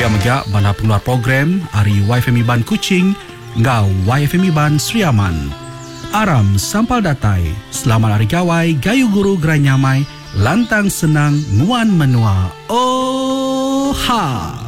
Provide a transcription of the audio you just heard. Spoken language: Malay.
megak bala pengeluar program Ari YFM Iban Kuching ngau YFM Iban Seriaman. Aram sampal datai, selamat hari gawai, gayu guru gerai nyamai, lantang senang, nguan menua. Oh ha!